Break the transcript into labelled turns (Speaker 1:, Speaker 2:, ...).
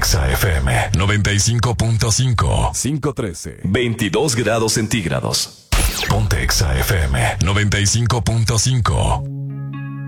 Speaker 1: Exa FM 95.5.
Speaker 2: 513.
Speaker 3: 22 grados centígrados.
Speaker 1: Ponte Exa FM 95.5.